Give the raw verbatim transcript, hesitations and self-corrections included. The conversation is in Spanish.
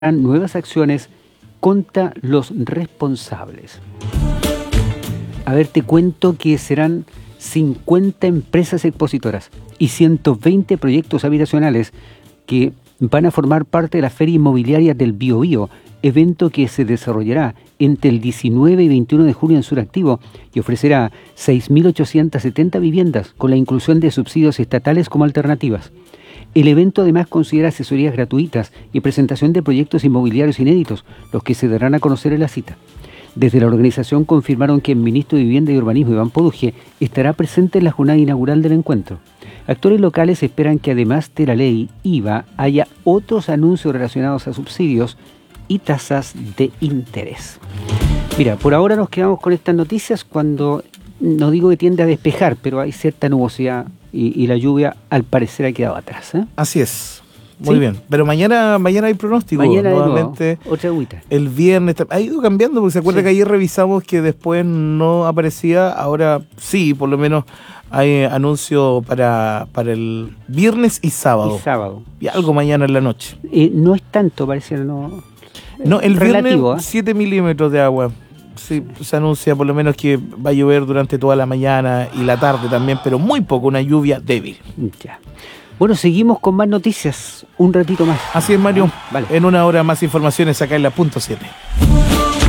nuevas acciones contra los responsables. A ver, te cuento que serán cincuenta empresas expositoras y ciento veinte proyectos habitacionales que van a formar parte de la Feria Inmobiliaria del Biobío, evento que se desarrollará entre el diecinueve y veintiuno de junio en Suractivo y ofrecerá seis mil ochocientas setenta viviendas con la inclusión de subsidios estatales como alternativas. El evento además considera asesorías gratuitas y presentación de proyectos inmobiliarios inéditos, los que se darán a conocer en la cita. Desde la organización confirmaron que el ministro de Vivienda y Urbanismo, Iván Poduje, estará presente en la jornada inaugural del encuentro. Actores locales esperan que además de la ley I V A haya otros anuncios relacionados a subsidios y tasas de interés. Mira, por ahora nos quedamos con estas noticias cuando, no digo que tiende a despejar, pero hay cierta nubosidad y, y la lluvia al parecer ha quedado atrás, ¿eh? Así es. Muy ¿Sí? bien. Pero mañana mañana hay pronóstico. Mañana nuevamente. De nuevo, otra agüita. El viernes ha ido cambiando, porque se acuerda Sí. que ayer revisamos que después no aparecía, ahora sí, por lo menos hay anuncio para, para el viernes y sábado. Y sábado. Y algo mañana en la noche. Eh, no es tanto, parece, no. No, el relativo, viernes ¿eh? siete milímetros de agua. Sí, se anuncia por lo menos que va a llover durante toda la mañana y la tarde también, pero muy poco, una lluvia débil. Ya. Bueno, seguimos con más noticias un ratito más. Así es, Mario. Vale. En una hora más informaciones acá en la punto siete.